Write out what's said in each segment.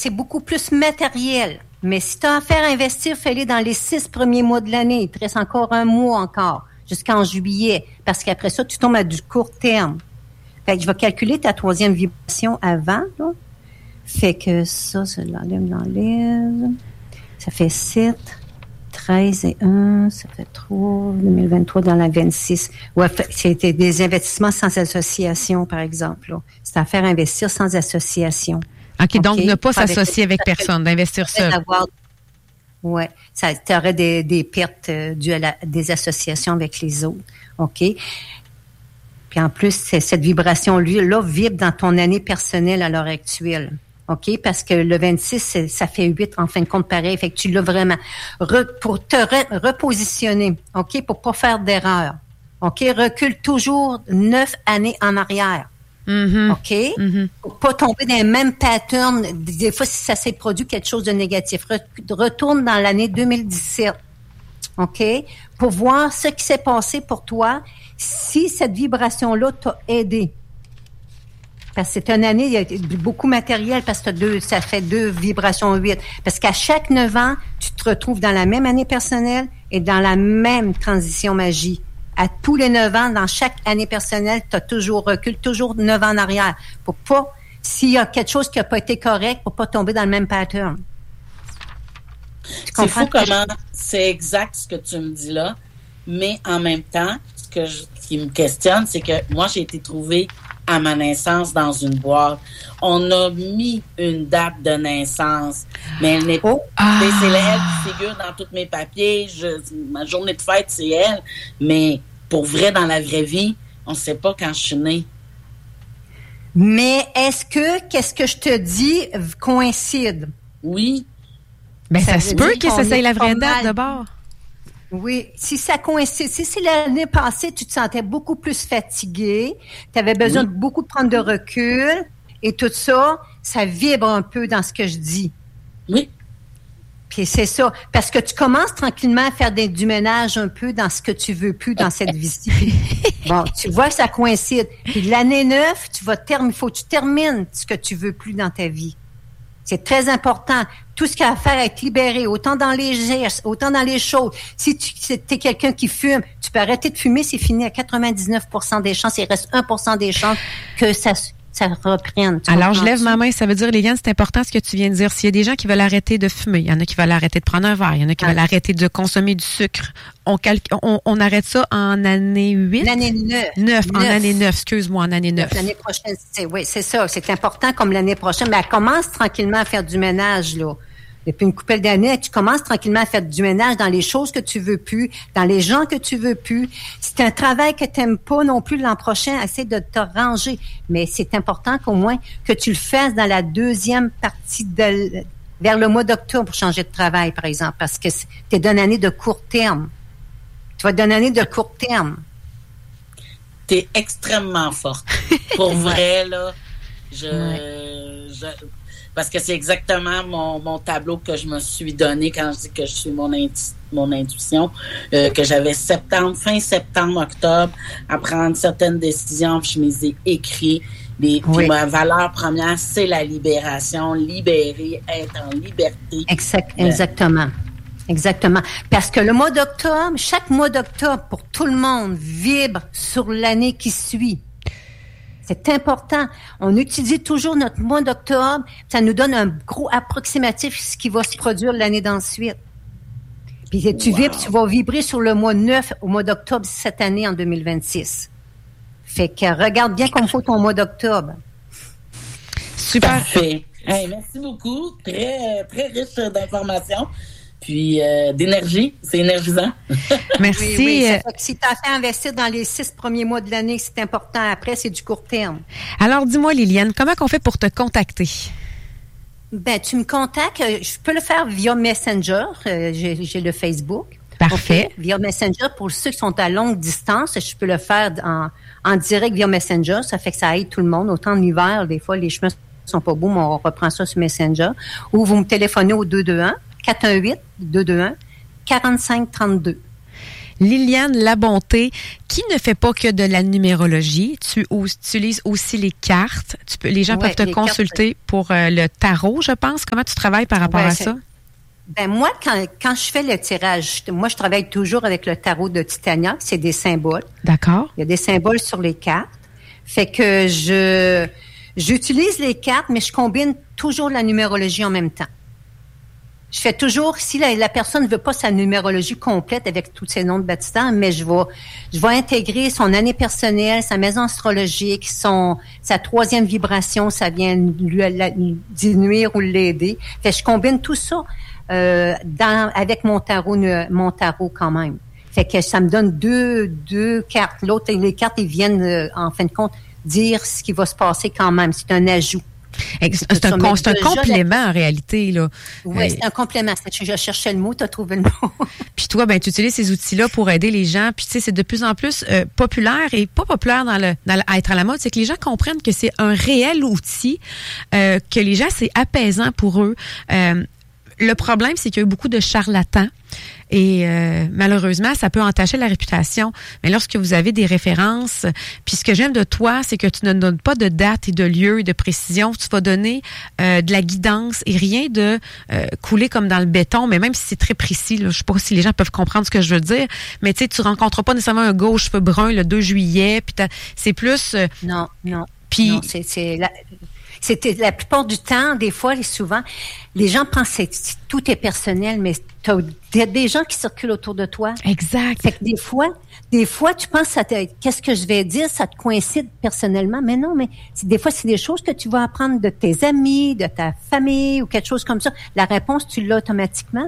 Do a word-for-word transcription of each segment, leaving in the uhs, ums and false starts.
c'est beaucoup plus matériel. Mais si tu as à faire investir, fais-le dans les six premiers mois de l'année. Il te reste encore un mois encore, jusqu'en juillet. Parce qu'après ça, tu tombes à du court terme. Fait que je vais calculer ta troisième vibration avant, là. Fait que ça, ça l'enlève, l'enlève. Ça fait sept, treize et un, ça fait trois, deux mille vingt-trois dans la vingt-six. Ouais, c'était des investissements sans association, par exemple, là. C'est à faire investir sans association. OK, donc okay. Ne pas s'associer avec, avec personne, d'investir seul. Oui, tu aurais des, des pertes euh, dues à la, des associations avec les autres. OK? Puis en plus, cette vibration-là vibre dans ton année personnelle à l'heure actuelle. OK? Parce que le vingt-six, ça fait huit en fin de compte pareil. Fait que tu l'as vraiment. Re, pour te re, repositionner, OK? Pour pas faire d'erreur. OK? Recule toujours neuf années en arrière. Mm-hmm. OK? Mm-hmm. Pour pas tomber dans les mêmes patterns. Des fois, si ça s'est produit quelque chose de négatif. Retourne dans l'année deux mille dix-sept. OK? Pour voir ce qui s'est passé pour toi, si cette vibration-là t'a aidé. Parce que c'est une année, il y a beaucoup de matériel, parce que deux, ça fait deux vibrations huit. Parce qu'à chaque neuf ans, tu te retrouves dans la même année personnelle et dans la même transition magie. À tous les neuf ans, dans chaque année personnelle, tu as toujours recul, toujours neuf ans en arrière. Pour pas, s'il y a quelque chose qui n'a pas été correct, pour pas tomber dans le même pattern. C'est fou comment c'est exact ce que tu me dis là, mais en même temps, ce que je, ce qui me questionne, c'est que moi, j'ai été trouvée à ma naissance dans une boîte. On a mis une date de naissance, mais elle n'est pas. Oh. Ah. C'est elle qui figure dans tous mes papiers. Je, ma journée de fête, c'est elle. Mais pour vrai, dans la vraie vie, on ne sait pas quand je suis née. Mais est-ce que, qu'est-ce que je te dis, coïncide? Oui. Ben, ça, ça se peut que ça soit la vraie date d'abord. Oui, si ça coïncide, si c'est l'année passée, tu te sentais beaucoup plus fatigué, tu avais besoin oui. de beaucoup de prendre de recul et tout ça, ça vibre un peu dans ce que je dis. Oui. Puis c'est ça, parce que tu commences tranquillement à faire des, du ménage un peu dans ce que tu veux plus dans cette vie-ci. Bon, tu vois que ça coïncide. Puis l'année neuf, tu vas terminer, il faut que tu termines ce que tu veux plus dans ta vie. C'est très important. Tout ce qui a à faire à être libéré, autant dans les gestes, autant dans les choses. Si tu si es quelqu'un qui fume, tu peux arrêter de fumer, c'est fini à quatre-vingt-dix-neuf pour cent des chances. Il reste un pour cent des chances que ça, ça reprenne. Alors, je lève ma main. Ça veut dire, Liliane, c'est important ce que tu viens de dire. S'il y a des gens qui veulent arrêter de fumer, il y en a qui veulent arrêter de prendre un verre, il y en a qui ah. veulent arrêter de consommer du sucre. On, calc- on, on arrête ça en année huit? L'année neuf. neuf, en année neuf, excuse-moi, en année neuf. L'année prochaine, c'est, oui, c'est ça. C'est important comme l'année prochaine. Mais elle commence tranquillement à faire du ménage, là. Depuis une couple d'années, tu commences tranquillement à faire du ménage dans les choses que tu veux plus, dans les gens que tu veux plus. Si c'est un travail que tu n'aimes pas non plus l'an prochain, essaie de te ranger. Mais c'est important qu'au moins que tu le fasses dans la deuxième partie de, vers le mois d'octobre pour changer de travail, par exemple, parce que tu es d'une année de court terme. Tu vas être d'une année de court terme. Tu es extrêmement forte. Pour vrai, là, je... Ouais. je Parce que c'est exactement mon, mon tableau que je me suis donné quand je dis que je suis mon, intu, mon intuition, euh, que j'avais septembre, fin septembre, octobre, à prendre certaines décisions, puis je me les ai écrites. Les, oui. Puis ma valeur première, c'est la libération, libérer, être en liberté. Exact, exactement. Exactement. Parce que le mois d'octobre, chaque mois d'octobre, pour tout le monde, vibre sur l'année qui suit. C'est important. On étudie toujours notre mois d'octobre. Ça nous donne un gros approximatif de ce qui va se produire l'année d'ensuite. Puis tu wow. vibres, tu vas vibrer sur le mois neuf au mois d'octobre cette année en deux mille vingt-six. Fait que regarde bien comme faut ton mois d'octobre. Super. Parfait. Hey, merci beaucoup. Très, très riche d'informations. Puis euh, d'énergie, c'est énergisant. Merci. Oui, oui, ça fait que si tu as fait investir dans les six premiers mois de l'année, c'est important. Après, c'est du court terme. Alors, dis-moi, Liliane, comment on fait pour te contacter? Ben, tu me contactes. Je peux le faire via Messenger. J'ai, j'ai le Facebook. Parfait. Okay. Via Messenger, pour ceux qui sont à longue distance, je peux le faire en, en direct via Messenger. Ça fait que ça aide tout le monde. Autant en hiver, des fois, les chemins sont pas beaux, mais on reprend ça sur Messenger. Ou vous me téléphonez au deux deux un, quatre un huit, deux deux un, quatre cinq trois deux. Liliane Labonté, qui ne fait pas que de la numérologie. Tu utilises aussi les cartes. Tu peux, les gens ouais, peuvent te consulter cartes. pour euh, le tarot, je pense. Comment tu travailles par rapport ouais, à ça? Ben moi, quand, quand je fais le tirage, moi, je travaille toujours avec le tarot de Titania. C'est des symboles. D'accord. Il y a des symboles sur les cartes. Fait que je j'utilise les cartes, mais je combine toujours la numérologie en même temps. Je fais toujours, si la, la personne ne veut pas sa numérologie complète avec tous ses noms de baptistère, mais je vais, je vais intégrer son année personnelle, sa maison astrologique, son, sa troisième vibration, ça vient lui, lui diminuer ou l'aider. Fait que je combine tout ça, euh, dans, avec mon tarot, mon tarot quand même. Fait que ça me donne deux, deux cartes. L'autre, les cartes, ils viennent, euh, en fin de compte, dire ce qui va se passer quand même. C'est un ajout. C'est un, con, c'est un complément la... en réalité, là. Oui, euh, c'est un complément. Je cherchais le mot, tu as trouvé le mot. Puis toi, ben tu utilises ces outils-là pour aider les gens. Puis tu sais, c'est de plus en plus euh, populaire et pas populaire dans le, dans le à être à la mode. C'est que les gens comprennent que c'est un réel outil, euh, que les gens, c'est apaisant pour eux. Euh, le problème, c'est qu'il y a eu beaucoup de charlatans. Et euh, malheureusement, ça peut entacher la réputation. Mais lorsque vous avez des références, puis ce que j'aime de toi, c'est que tu ne donnes pas de date et de lieu et de précision. Tu vas donner euh, de la guidance et rien de euh, couler comme dans le béton. Mais même si c'est très précis, là, je sais pas si les gens peuvent comprendre ce que je veux dire. Mais tu sais, tu rencontres pas nécessairement un gars aux cheveux bruns le deux juillet. Puis c'est plus. Euh, non, non. Puis non, c'est, c'est la... C'était la plupart du temps, des fois, et souvent, les gens pensent que tout est personnel, mais t'as des gens qui circulent autour de toi. Exact. Fait que des fois, des fois, tu penses à te, qu'est-ce que je vais dire, ça te coïncide personnellement, mais non, mais c'est, des fois, c'est des choses que tu vas apprendre de tes amis, de ta famille ou quelque chose comme ça. La réponse, tu l'as automatiquement.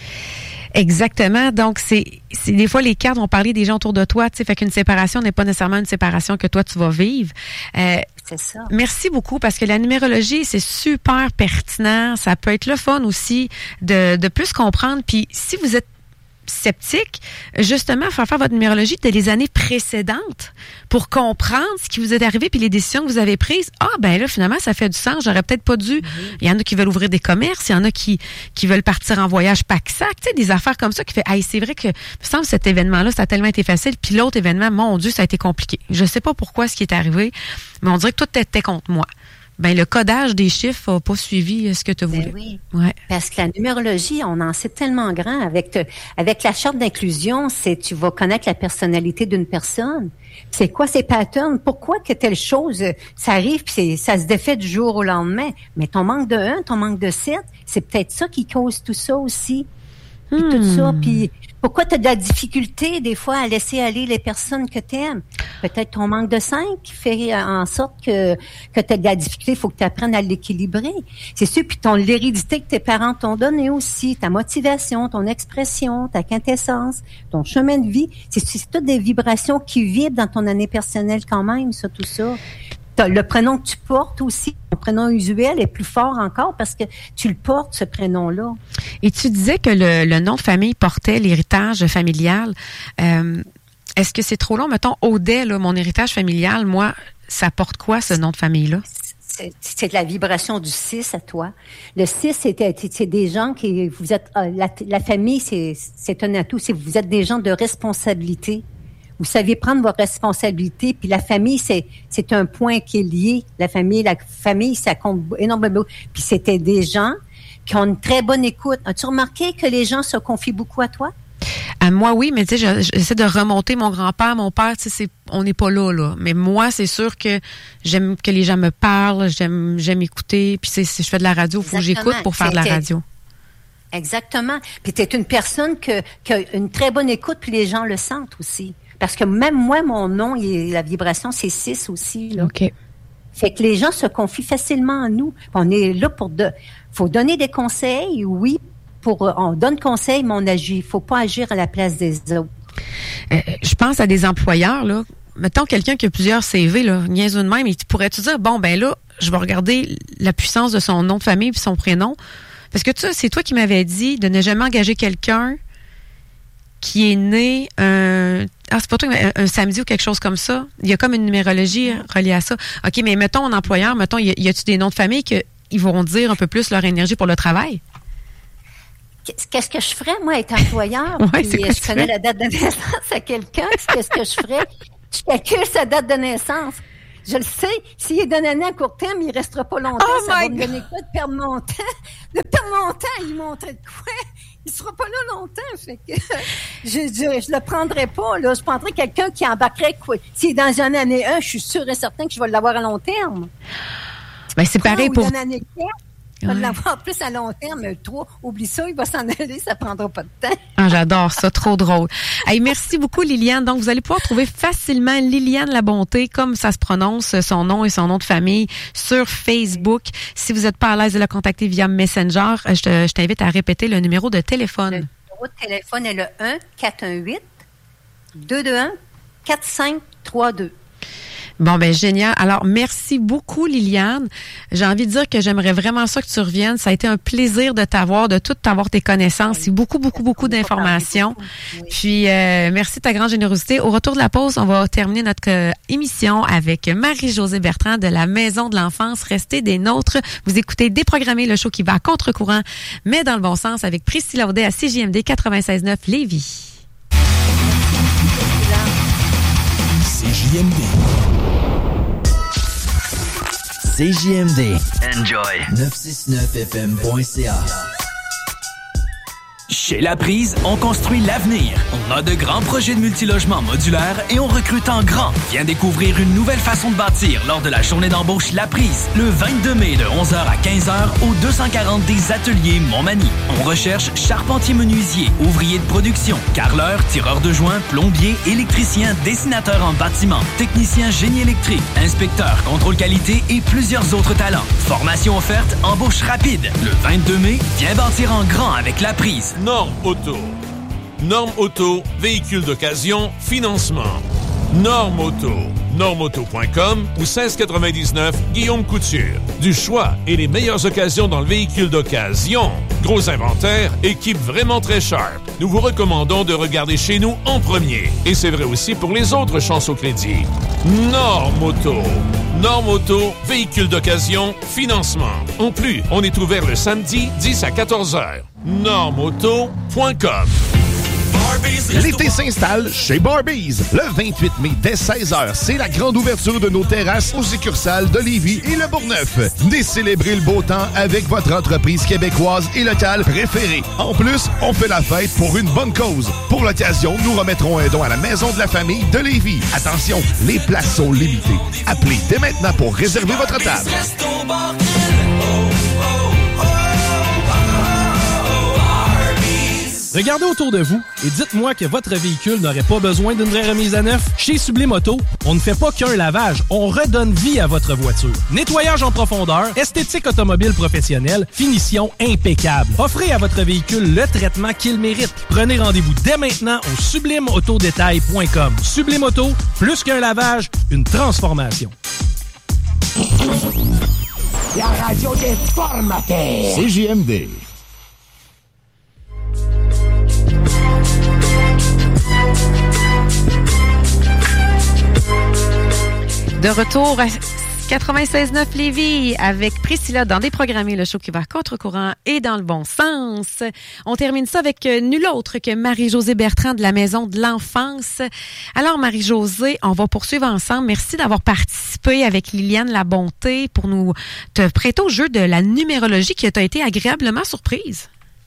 Exactement. Donc, c'est, c'est des fois, les cartes vont parler des gens autour de toi. Tu sais, fait qu'une séparation n'est pas nécessairement une séparation que toi, tu vas vivre. Euh, c'est ça. Merci beaucoup parce que la numérologie, c'est super pertinent. Ça peut être le fun aussi de, de plus comprendre. Puis, si vous êtes sceptique, justement, faire faire votre numérologie de les années précédentes pour comprendre ce qui vous est arrivé puis les décisions que vous avez prises. Ah, ben là, finalement, ça fait du sens. J'aurais peut-être pas dû. Mm-hmm. Il y en a qui veulent ouvrir des commerces. Il y en a qui, qui veulent partir en voyage pack-sac. Tu sais, des affaires comme ça qui fait, hey, c'est vrai que, il me semble, cet événement-là, ça a tellement été facile. Puis l'autre événement, mon Dieu, ça a été compliqué. Je sais pas pourquoi ce qui est arrivé, mais on dirait que tout était contre moi. Ben le codage des chiffres n'a pas suivi ce que tu voulais. Ben oui. Ouais. Parce que la numérologie, on en sait tellement grand. Avec te, avec la charte d'inclusion, c'est tu vas connaître la personnalité d'une personne. C'est quoi ces patterns? Pourquoi que telle chose, ça arrive puis ça se défait du jour au lendemain? Mais ton manque de un, ton manque de sept, c'est peut-être ça qui cause tout ça aussi. Puis hmm. tout ça, puis pourquoi tu as de la difficulté des fois à laisser aller les personnes que tu aimes? Peut-être ton manque de cinq qui fait en sorte que que tu as de la difficulté, il faut que tu apprennes à l'équilibrer. C'est sûr, puis ton l'hérédité que tes parents t'ont donné aussi, ta motivation, ton expression, ta quintessence, ton chemin de vie, c'est, c'est toutes des vibrations qui vibrent dans ton année personnelle quand même, ça, tout ça. Le prénom que tu portes aussi, ton prénom usuel est plus fort encore parce que tu le portes, ce prénom-là. Et tu disais que le, le nom de famille portait l'héritage familial. Euh, est-ce que c'est trop long? Mettons, Audet, là, mon héritage familial, moi, ça porte quoi, ce nom de famille-là? C'est, c'est de la vibration du six à toi. Le six, c'est, c'est des gens qui, vous êtes, la, la famille, c'est, c'est un atout, c'est vous êtes des gens de responsabilité. Vous savez prendre vos responsabilités, puis la famille, c'est c'est un point qui est lié. La famille, la famille, ça compte énormément. Puis c'était des gens qui ont une très bonne écoute. As-tu remarqué que les gens se confient beaucoup à toi? À moi, oui, mais tu sais, j'essaie de remonter mon grand-père, mon père, tu sais, c'est, on n'est pas là, là. Mais moi, c'est sûr que j'aime que les gens me parlent, j'aime j'aime écouter, puis c'est, je fais de la radio, il faut que j'écoute pour faire C'était... de la radio. Exactement. Puis tu es une personne que, qui a une très bonne écoute, puis les gens le sentent aussi. Parce que même moi, mon nom, il, la vibration, c'est six aussi. Là. OK. Fait que les gens se confient facilement à nous. On est là pour... de, faut donner des conseils, oui. Pour, on donne conseil, mais on agit. Il faut pas agir à la place des autres. Euh, je pense à des employeurs, là. Mettons quelqu'un qui a plusieurs C V, là, niaiseux de même, et pourrais-tu dire, bon, ben là, je vais regarder la puissance de son nom de famille puis son prénom. Parce que tu sais, c'est toi qui m'avais dit de ne jamais engager quelqu'un qui est né un... Ah, c'est pas toi, un, un samedi ou quelque chose comme ça. Il y a comme une numérologie reliée à ça. OK, mais mettons, un employeur, mettons, y, y a-tu des noms de famille qu'ils vont dire un peu plus leur énergie pour le travail? qu'est-ce que je ferais, moi, être employeur? Ouais, puis, c'est quoi je tu connais fais? la date de naissance à quelqu'un. Qu'est-ce que je ferais? Je calcule sa date de naissance. Je le sais, s'il est donné à court terme, il restera pas longtemps. Oh ça my va me donner quoi de perdre mon temps? De perdre mon temps, il montrait de quoi? Il sera pas là longtemps. Fait que je, je, je le prendrai pas, là. Je prendrais quelqu'un qui embarquerait, quoi. S'il est dans une année un, je suis sûre et certain que je vais l'avoir à long terme. Ben, c'est pareil Ou pour... une année quatre, je vais Ouais. l'avoir plus à long terme. Trois, oublie ça, il va s'en aller, ça prendra pas de temps. Ah, j'adore ça, trop drôle. Hey, merci beaucoup, Liliane. Donc, vous allez pouvoir trouver facilement Liliane La Bonté, comme ça se prononce, son nom et son nom de famille, sur Facebook. Si vous n'êtes pas à l'aise de la contacter via Messenger, je, te, je t'invite à répéter le numéro de téléphone. Le numéro de téléphone est le un quatre un huit deux deux un quatre cinq trois deux. Bon, ben génial. Alors, merci beaucoup, Liliane. J'ai envie de dire que j'aimerais vraiment ça que tu reviennes. Ça a été un plaisir de t'avoir, de tout t'avoir tes connaissances. C'est beaucoup, beaucoup, beaucoup d'informations. Oui. Puis, euh, merci de ta grande générosité. Au retour de la pause, on va terminer notre euh, émission avec Marie-Josée Bertrand de la Maison de l'Enfance. Restez des nôtres. Vous écoutez Déprogrammer, le show qui va à contre-courant, mais dans le bon sens, avec Priscilla Audet à C J M D quatre-vingt-seize neuf Lévis. C J M D. C J M D. Enjoy. neuf cent soixante-neuf F M point C A. Chez La Prise, on construit l'avenir. On a de grands projets de multilogement modulaires et on recrute en grand. Viens découvrir une nouvelle façon de bâtir lors de la journée d'embauche La Prise, le vingt-deux mai de onze heures à quinze heures au deux cent quarante des Ateliers Montmagny. On recherche charpentier-menuisier, ouvrier de production, carreleur, tireur de joint, plombier, électricien, dessinateur en bâtiment, technicien génie électrique, inspecteur, contrôle qualité et plusieurs autres talents. Formation offerte, embauche rapide. Le vingt-deux mai, viens bâtir en grand avec La Prise. Norme Auto. Norme Auto, véhicule d'occasion, financement. Norme Auto. norme auto point com ou seize quatre-vingt-dix-neuf Guillaume Couture. Du choix et les meilleures occasions dans le véhicule d'occasion. Gros inventaire, équipe vraiment très sharp. Nous vous recommandons de regarder chez nous en premier. Et c'est vrai aussi pour les autres chances au crédit. Norme Auto. Norme Auto, véhicule d'occasion, financement. En plus, on est ouvert le samedi dix à quatorze heures. norme auto point com. L'été s'installe chez Barbies. Le vingt-huit mai, dès seize heures, c'est la grande ouverture de nos terrasses aux succursales de Lévis et Le Bourgneuf. Venez célébrer le beau temps avec votre entreprise québécoise et locale préférée. En plus, on fait la fête pour une bonne cause. Pour l'occasion, nous remettrons un don à la Maison de la Famille de Lévis. Attention, les places sont limitées. Appelez dès maintenant pour réserver votre table. Regardez autour de vous et dites-moi que votre véhicule n'aurait pas besoin d'une vraie remise à neuf. Chez Sublime Auto, on ne fait pas qu'un lavage, on redonne vie à votre voiture. Nettoyage en profondeur, esthétique automobile professionnelle, finition impeccable. Offrez à votre véhicule le traitement qu'il mérite. Prenez rendez-vous dès maintenant au sublime auto détail point com. Sublime Auto, plus qu'un lavage, une transformation. La radio des formateurs. C J M D. De retour à quatre-vingt-seize neuf Lévis avec Priscilla dans Déprogrammer, le show qui va à contre-courant et dans le bon sens. On termine ça avec nul autre que Marie-Josée Bertrand de la Maison de l'Enfance. Alors Marie-Josée, on va poursuivre ensemble. Merci d'avoir participé avec Liliane La Bonté pour nous te prêter au jeu de la numérologie qui t'a été agréablement surprise.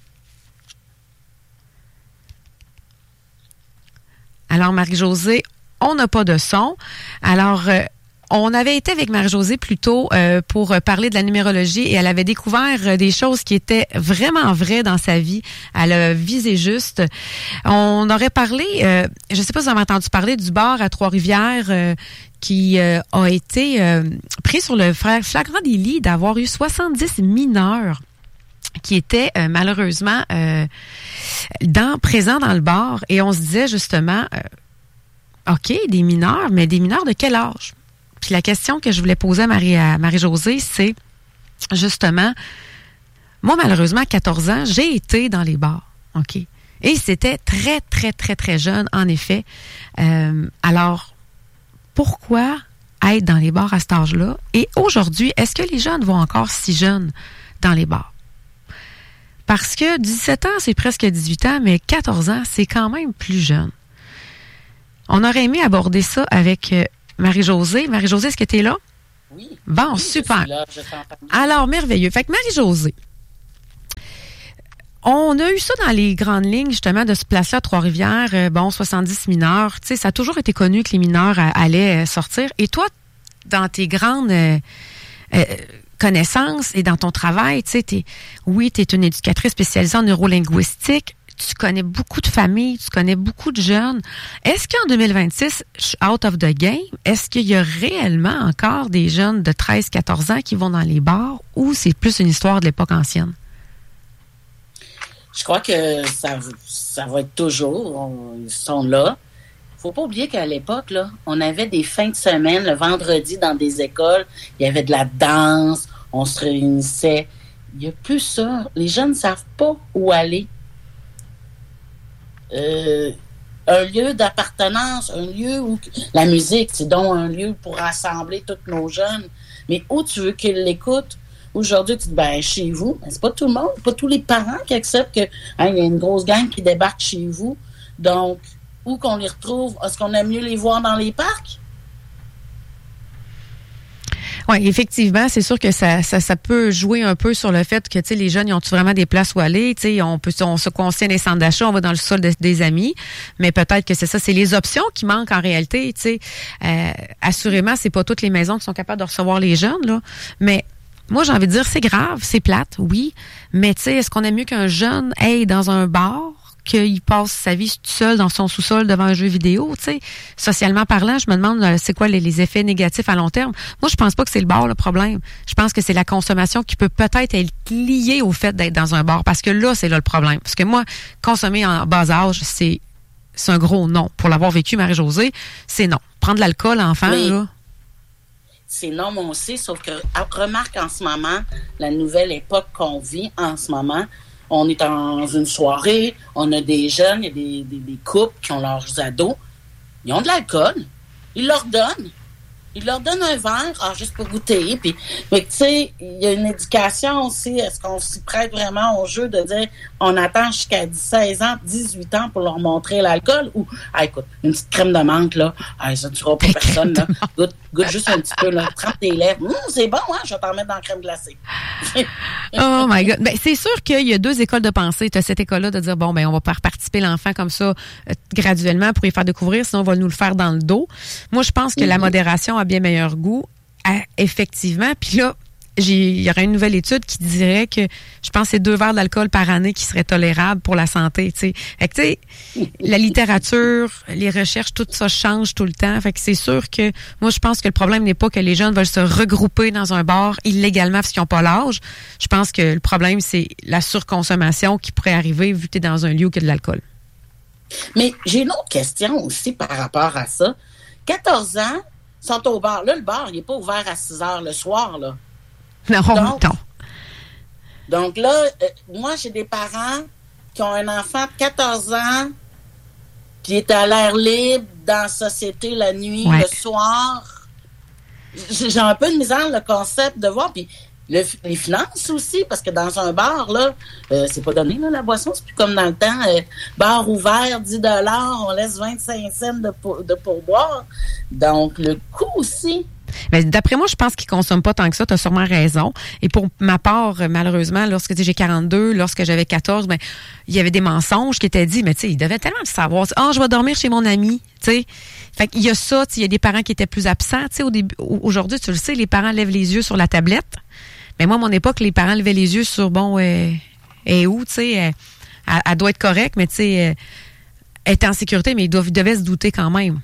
Alors Marie-Josée, on n'a pas de son. Alors, euh, on avait été avec Marie-Josée plus tôt euh, pour parler de la numérologie et elle avait découvert euh, des choses qui étaient vraiment vraies dans sa vie. Elle a visé juste. On aurait parlé, euh, je ne sais pas si vous avez entendu parler du bar à Trois-Rivières euh, qui euh, a été euh, pris sur le flagrant délit d'avoir eu soixante-dix mineurs qui étaient euh, malheureusement euh, dans, présents dans le bar. Et on se disait justement... Euh, OK, des mineurs, mais des mineurs de quel âge? Puis la question que je voulais poser à, Marie, à Marie-Josée, c'est justement, moi, malheureusement, à quatorze ans, j'ai été dans les bars, OK? Et c'était très, très, très, très jeune, en effet. Euh, alors, pourquoi être dans les bars à cet âge-là? Et aujourd'hui, est-ce que les jeunes vont encore si jeunes dans les bars? Parce que dix-sept ans, c'est presque dix-huit ans, mais quatorze ans, c'est quand même plus jeune. On aurait aimé aborder ça avec euh, Marie-Josée. Marie-Josée, est-ce que tu es là? Oui. Bon, oui, super. Je suis là, je Alors, merveilleux. Fait que Marie-Josée, on a eu ça dans les grandes lignes, justement, de se placer à Trois-Rivières. Euh, bon, soixante-dix mineurs. Tu sais, ça a toujours été connu que les mineurs euh, allaient euh, sortir. Et toi, dans tes grandes euh, euh, connaissances et dans ton travail, tu sais, t'es, oui, tu es une éducatrice spécialisée en neurolinguistique. Tu connais beaucoup de familles, tu connais beaucoup de jeunes. Est-ce qu'en deux mille vingt-six, je suis out of the game? Est-ce qu'il y a réellement encore des jeunes de treize quatorze ans qui vont dans les bars ou c'est plus une histoire de l'époque ancienne? Je crois que ça, ça va être toujours. On, ils sont là. Faut pas oublier qu'à l'époque, là, on avait des fins de semaine, le vendredi, dans des écoles. Il y avait de la danse, on se réunissait. Il n'y a plus ça. Les jeunes ne savent pas où aller. Euh, un lieu d'appartenance, un lieu où la musique, c'est donc un lieu pour rassembler tous nos jeunes. Mais où tu veux qu'ils l'écoutent? Aujourd'hui, tu dis, ben, chez vous, ben, c'est pas tout le monde, pas tous les parents qui acceptent que, hein, il y a une grosse gang qui débarque chez vous. Donc, où qu'on les retrouve? Est-ce qu'on aime mieux les voir dans les parcs? Oui, effectivement, c'est sûr que ça, ça, ça peut jouer un peu sur le fait que, tu sais, les jeunes, ils ont-tu vraiment des places où aller? Tu sais, on peut, on se concierne des centres d'achat, on va dans le sol de, des amis, mais peut-être que c'est ça, c'est les options qui manquent en réalité, tu sais. Euh, assurément, c'est pas toutes les maisons qui sont capables de recevoir les jeunes, là, mais moi, j'ai envie de dire, c'est grave, c'est plate, oui, mais tu sais, est-ce qu'on aime mieux qu'un jeune aille dans un bar, qu'il passe sa vie tout seul dans son sous-sol devant un jeu vidéo, tu sais? Socialement parlant, je me demande c'est quoi les, les effets négatifs à long terme. Moi, je pense pas que c'est le bar le problème. Je pense que c'est la consommation qui peut peut-être être liée au fait d'être dans un bar, parce que là, c'est là le problème. Parce que moi, consommer en bas âge, c'est c'est un gros non. Pour l'avoir vécu, Marie-Josée, c'est non. Prendre de l'alcool, enfant, oui. là... C'est non, mon aussi, sauf que remarque en ce moment, la nouvelle époque qu'on vit en ce moment, on est dans une soirée, on a des jeunes, il y a des, des, des couples qui ont leurs ados, ils ont de l'alcool, ils leur donnent. Ils leur donnent un verre, ah, juste pour goûter. Puis, mais tu sais, il y a une éducation aussi. Est-ce qu'on s'y prête vraiment au jeu de dire on attend jusqu'à seize ans, dix-huit ans pour leur montrer l'alcool? Ou, ah, écoute, une petite crème de menthe, là, ah, ça ne tuera pas personne, là. Goûte, goûte juste un petit peu, là. Trempe tes lèvres. Hum, c'est bon, hein? Je vais t'en mettre dans la crème glacée. Oh my God. Ben, c'est sûr qu'il y a deux écoles de pensée. Tu as cette école-là de dire, bon, ben, on va faire participer l'enfant comme ça, euh, graduellement pour y faire découvrir, sinon on va nous le faire dans le dos. Moi, je pense que mm-hmm. la modération a bien meilleur goût, à, effectivement. Puis là, j'ai, il y aurait une nouvelle étude qui dirait que je pense que c'est deux verres d'alcool par année qui seraient tolérables pour la santé. Tu sais, fait que tu sais, la littérature, les recherches, tout ça change tout le temps. Fait que c'est sûr que moi, je pense que le problème n'est pas que les jeunes veulent se regrouper dans un bar illégalement parce qu'ils n'ont pas l'âge. Je pense que le problème, c'est la surconsommation qui pourrait arriver vu que tu es dans un lieu où il y a de l'alcool. Mais j'ai une autre question aussi par rapport à ça. quatorze ans, sont au bar. Là, le bar, il n'est pas ouvert à six heures le soir, là. Non, donc, non. Donc là, euh, moi, j'ai des parents qui ont un enfant de quatorze ans qui est à l'air libre dans la société la nuit, ouais. le soir. J'ai un peu de misère le concept de voir. Puis le, les finances aussi, parce que dans un bar, là, euh, c'est pas donné, là, la boisson. C'est plus comme dans le temps. Euh, bar ouvert, dix dollars, on laisse vingt-cinq cents de, pour, de pourboire. Donc, le coût aussi. Mais d'après moi, je pense qu'ils consomment pas tant que ça. Tu as sûrement raison. Et pour ma part, malheureusement, lorsque j'ai quarante-deux, lorsque j'avais quatorze, ben il y avait des mensonges qui étaient dits, mais tu sais, ils devaient tellement le savoir. Ah, oh, je vais dormir chez mon ami, tu sais. Fait qu'il y a ça, il y a des parents qui étaient plus absents, tu sais, au début. Aujourd'hui, tu le sais, les parents lèvent les yeux sur la tablette. Mais moi, à mon époque, les parents levaient les yeux sur, bon, euh, et où, tu sais, elle, elle doit être correcte, mais tu sais, euh, elle était en sécurité, mais ils, doivent, ils devaient se douter quand même.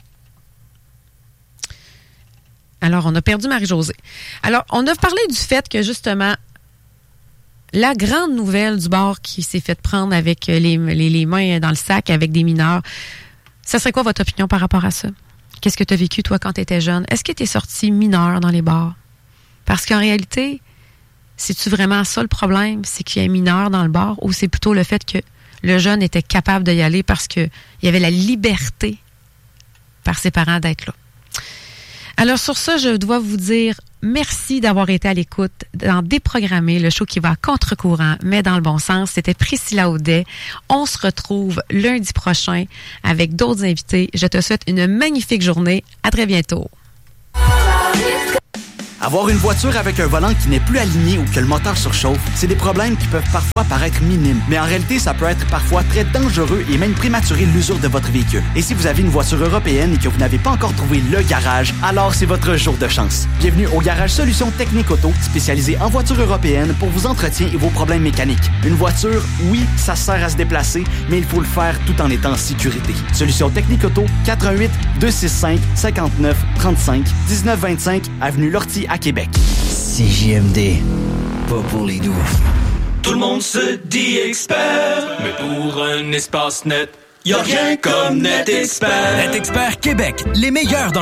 Alors, on a perdu Marie-Josée. Alors, on a parlé du fait que, justement, la grande nouvelle du bar qui s'est fait prendre avec les, les, les mains dans le sac avec des mineurs, ça serait quoi votre opinion par rapport à ça? Qu'est-ce que tu as vécu, toi, quand tu étais jeune? Est-ce que tu es sorti mineur dans les bars? Parce qu'en réalité, c'est-tu vraiment ça le problème? C'est qu'il y a un mineur dans le bar ou c'est plutôt le fait que le jeune était capable d'y aller parce qu'il y avait la liberté par ses parents d'être là? Alors sur ça, je dois vous dire merci d'avoir été à l'écoute dans Déprogrammer, le show qui va à contre-courant, mais dans le bon sens. C'était Priscilla Audet. On se retrouve lundi prochain avec d'autres invités. Je te souhaite une magnifique journée. À très bientôt. Avoir une voiture avec un volant qui n'est plus aligné ou que le moteur surchauffe, c'est des problèmes qui peuvent parfois paraître minimes. Mais en réalité, ça peut être parfois très dangereux et même prématurer l'usure de votre véhicule. Et si vous avez une voiture européenne et que vous n'avez pas encore trouvé le garage, alors c'est votre jour de chance. Bienvenue au Garage Solutions Techniques Auto, spécialisé en voitures européennes pour vos entretiens et vos problèmes mécaniques. Une voiture, oui, ça sert à se déplacer, mais il faut le faire tout en étant en sécurité. Solutions Techniques Auto, quatre un huit, deux six cinq, cinq neuf trois cinq, dix-neuf vingt-cinq, avenue Lortie à Québec. C J M D, pas pour les doux. Tout le monde se dit expert, mais pour un espace net, y a rien comme NetExpert. NetExpert Québec, les meilleurs dans